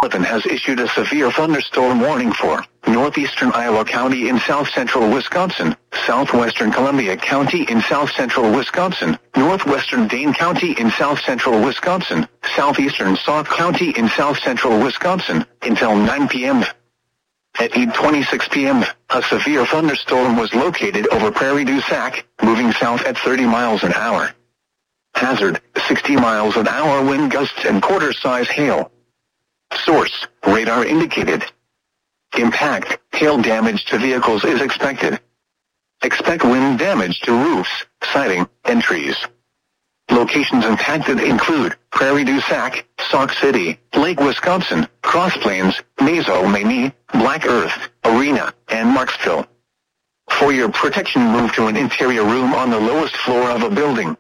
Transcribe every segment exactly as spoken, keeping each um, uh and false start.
has issued a severe thunderstorm warning for northeastern Iowa County in south-central Wisconsin, southwestern Columbia County in south-central Wisconsin, northwestern Dane County in south-central Wisconsin, southeastern Sauk County in south-central Wisconsin, until nine p m At eight twenty-six p m, a severe thunderstorm was located over Prairie du Sac, moving south at thirty miles an hour. Hazard, sixty miles an hour wind gusts and quarter-size hail. Source, radar indicated. Impact, hail damage to vehicles is expected. Expect wind damage to roofs, siding, and trees. Locations impacted include Prairie du Sac, Sauk City, Lake Wisconsin, Cross Plains, Mazo-Mani, Black Earth, Arena, and Marksville. For your protection, move to an interior room on the lowest floor of a building.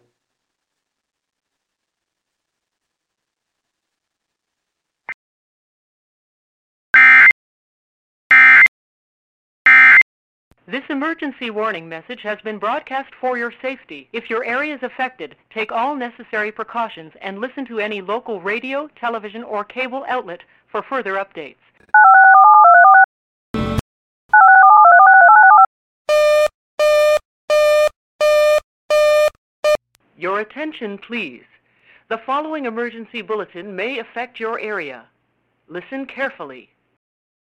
This emergency warning message has been broadcast for your safety. If your area is affected, take all necessary precautions and listen to any local radio, television, or cable outlet for further updates. Your attention, please. The following emergency bulletin may affect your area. Listen carefully.